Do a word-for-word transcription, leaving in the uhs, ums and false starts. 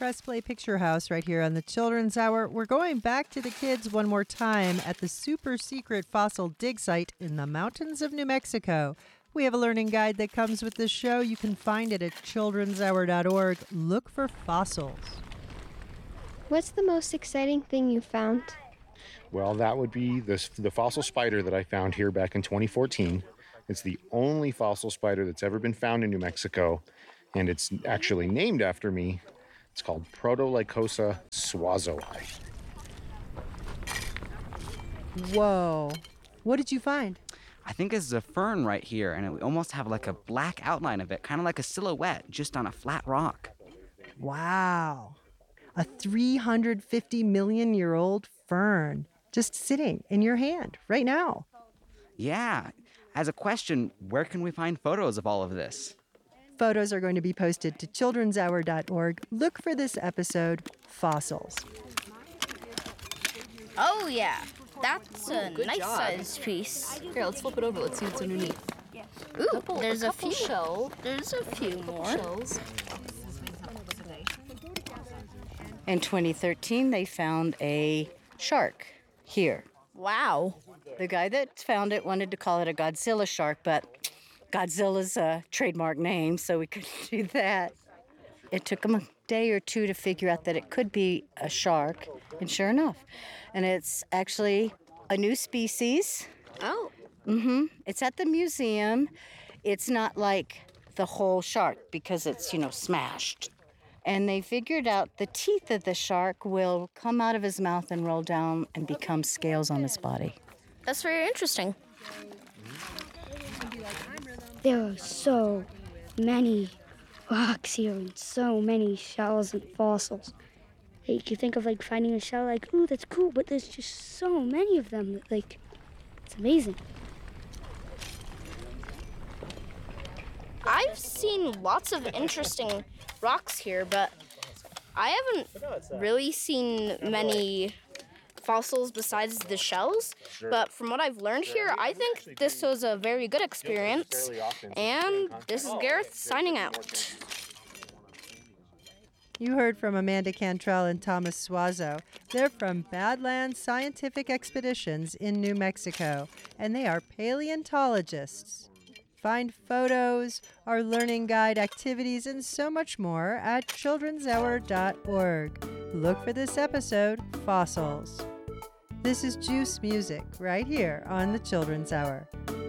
Press Play Picture House right here on the Children's Hour. We're going back to the kids one more time at the super secret fossil dig site in the mountains of New Mexico. We have a learning guide that comes with this show. You can find it at children's hour dot org. Look for fossils. What's the most exciting thing you found? Well, that would be this, the fossil spider that I found here back in twenty fourteen. It's the only fossil spider that's ever been found in New Mexico, and it's actually named after me. It's called Protolycosa swazoi. Whoa. What did you find? I think it's a fern right here, and we almost have like a black outline of it, kind of like a silhouette just on a flat rock. Wow. A three hundred fifty million year old fern just sitting in your hand right now. Yeah. As a question, where can we find photos of all of this? Photos are going to be posted to children's hour dot org. Look for this episode, Fossils. Oh, yeah. That's a Ooh, nice job. sized piece. Here, let's flip it over. Let's see what's underneath. Ooh, Couple- there's a a, couple few. shell- There's a few more. Shells. In twenty thirteen, they found a shark here. Wow. The guy that found it wanted to call it a Godzilla shark, but Godzilla's a trademark name, so we couldn't do that. It took him a day or two to figure out that it could be a shark, and sure enough. And it's actually a new species. Oh. Mm-hmm. It's at the museum. It's not like the whole shark because it's, you know, smashed. And they figured out the teeth of the shark will come out of his mouth and roll down and become scales on his body. That's very interesting. There are so many rocks here and so many shells and fossils. Like, you think of like finding a shell, like, ooh, that's cool, but there's just so many of them that, like, it's amazing. I've seen lots of interesting rocks here, but I haven't really seen many fossils besides the shells. But from what I've learned here, I think this was a very good experience. And this is Gareth signing out. You heard from Amanda Cantrell and Thomas Suazo. They're from Badlands Scientific Expeditions in New Mexico, and they are paleontologists. Find photos, our learning guide activities, and so much more at children's hour dot org. Look for this episode, Fossils. This is Juice Music, right here on the Children's Hour.